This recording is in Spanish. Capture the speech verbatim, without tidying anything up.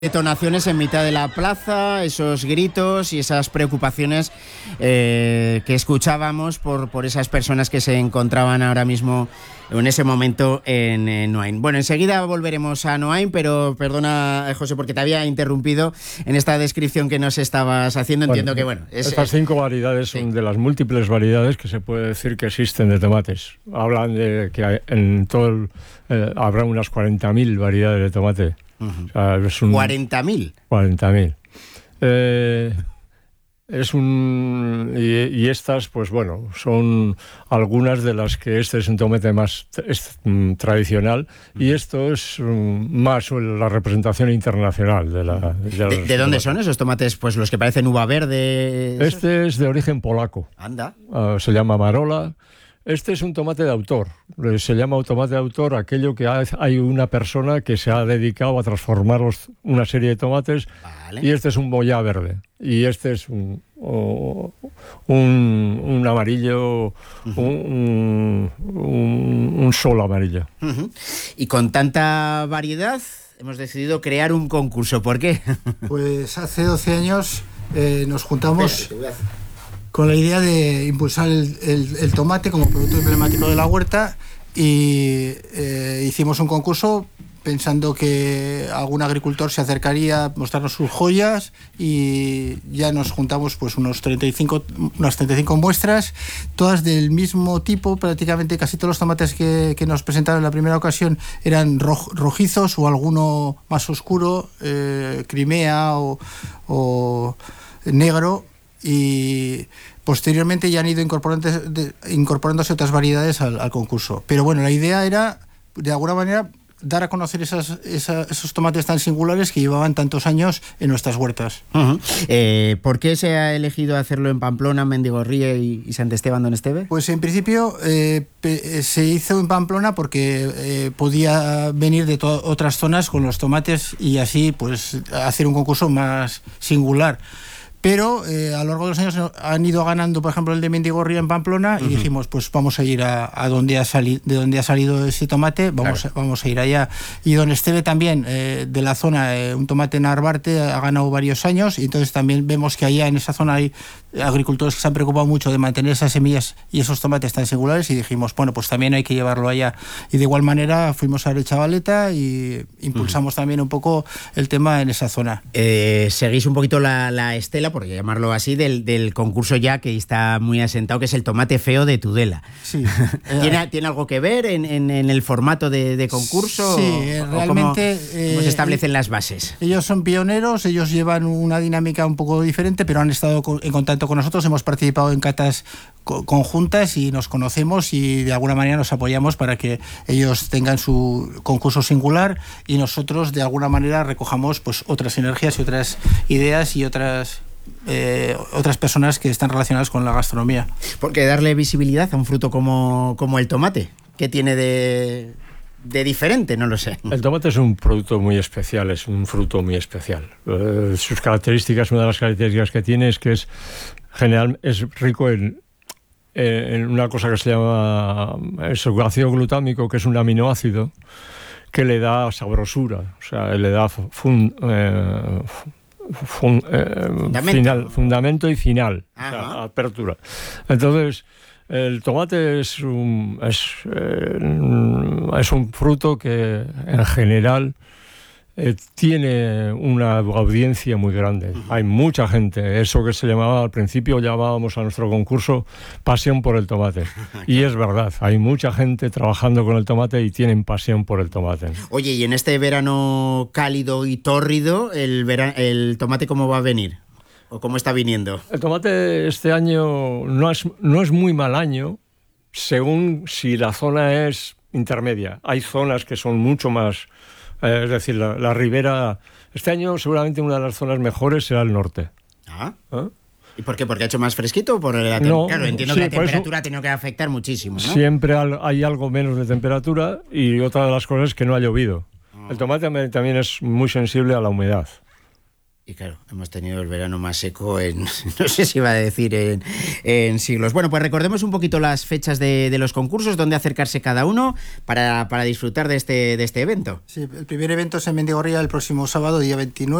Detonaciones en mitad de la plaza, esos gritos y esas preocupaciones eh, que escuchábamos por, por esas personas que se encontraban ahora mismo en ese momento en, en Noain. Bueno, enseguida volveremos a Noain, pero perdona, José, porque te había interrumpido en esta descripción que nos estabas haciendo. Bueno, Entiendo que, bueno... Es, estas es, cinco variedades sí. son de las múltiples variedades que se puede decir que existen de tomates. Hablan de que hay, en todo el, eh, habrá unas cuarenta mil variedades de tomate. Uh-huh. O sea, es un, cuarenta mil. cuarenta mil. Eh, es un y, y estas, pues bueno, son algunas de las que este es un tomate más es, um, tradicional uh-huh. y esto es um, más la representación internacional de la. De, ¿De, ¿de dónde son esos tomates? Pues los que parecen uva verde. Este es de origen polaco. Anda. Uh, se llama Marola. Este es un tomate de autor. Se llama tomate de autor aquello que hay una persona que se ha dedicado a transformar los, una serie de tomates. Vale. Y este es un boyá verde. Y este es un, oh, un, un amarillo, uh-huh. un, un, un sol amarillo. Uh-huh. Y con tanta variedad hemos decidido crear un concurso. ¿Por qué? Pues hace doce años eh, nos juntamos... con la idea de impulsar el, el, el tomate como producto emblemático de la huerta y eh, hicimos un concurso pensando que algún agricultor se acercaría a mostrarnos sus joyas y ya nos juntamos pues unos treinta y cinco, unas treinta y cinco muestras, todas del mismo tipo, prácticamente casi todos los tomates que, que nos presentaron en la primera ocasión eran roj, rojizos o alguno más oscuro, eh, Crimea o, o negro. Y posteriormente ya han ido incorporándose, de, incorporándose otras variedades al, al concurso. Pero bueno, la idea era, de alguna manera, dar a conocer esas, esa, esos tomates tan singulares que llevaban tantos años en nuestras huertas. Uh-huh. Eh, ¿Por qué se ha elegido hacerlo en Pamplona, Mendigorría y, y Sant Esteban Don Esteve? Pues en principio eh, pe, se hizo en Pamplona porque eh, podía venir de to- otras zonas con los tomates y así pues hacer un concurso más singular. Pero eh, a lo largo de los años han ido ganando, por ejemplo, el de Mendigorría en Pamplona y uh-huh. dijimos, pues vamos a ir a, a donde ha salido, de donde ha salido ese tomate, vamos, claro. a, vamos a ir allá. Y Don Esteve también, eh, de la zona, eh, un tomate en Arbarte, ha ganado varios años y entonces también vemos que allá en esa zona hay agricultores que se han preocupado mucho de mantener esas semillas y esos tomates tan singulares y dijimos, bueno, pues también hay que llevarlo allá. Y de igual manera fuimos a Arechavaleta y impulsamos uh-huh. también un poco el tema en esa zona. Eh, seguís un poquito la, la estela, por llamarlo así, del, del concurso ya que está muy asentado, que es el tomate feo de Tudela. Sí. ¿Tiene, ¿Tiene algo que ver en, en, en el formato de, de concurso? Sí, o, realmente... ¿Cómo, eh, ¿Cómo se establecen eh, las bases? Ellos son pioneros, ellos llevan una dinámica un poco diferente, pero han estado en contacto con nosotros, hemos participado en catas co- conjuntas y nos conocemos y de alguna manera nos apoyamos para que ellos tengan su concurso singular y nosotros de alguna manera recojamos pues otras energías y otras ideas y otras... Eh, otras personas que están relacionadas con la gastronomía. Porque darle visibilidad a un fruto como, como el tomate, ¿qué tiene de, de diferente? No lo sé. El tomate es un producto muy especial, es un fruto muy especial. Eh, sus características, una de las características que tiene es que es general, es rico en, en una cosa que se llama el ácido glutámico, que es un aminoácido que le da sabrosura, o sea, le da fun, eh, Fun, eh, fundamento. Final, fundamento y final, o sea, apertura. Entonces, el tomate es un, es, eh, es un fruto que en general eh, tiene una audiencia muy grande. Uh-huh. Hay mucha gente, eso que se llamaba al principio, llamábamos a nuestro concurso pasión por el tomate. Y es verdad, hay mucha gente trabajando con el tomate y tienen pasión por el tomate. Oye, y en este verano cálido y tórrido, ¿el, vera- el tomate cómo va a venir? ¿O cómo está viniendo? El tomate este año no es, no es muy mal año, según si la zona es intermedia. Hay zonas que son mucho más... Eh, es decir, la, la ribera... Este año seguramente una de las zonas mejores será el norte. Ah. ¿Eh? ¿Y por qué? ¿Porque ha hecho más fresquito? Por la tem- no, claro, entiendo sí, que la temperatura eso, ha tenido que afectar muchísimo, ¿no? Siempre hay algo menos de temperatura y otra de las cosas es que no ha llovido. Ah. El tomate también es muy sensible a la humedad. Y claro, hemos tenido el verano más seco en, no sé si iba a decir en, en siglos. Bueno, pues recordemos un poquito las fechas de, de los concursos, dónde acercarse cada uno para, para disfrutar de este, de este evento. Sí, el primer evento es en Mendigorría el próximo sábado, día veintinueve.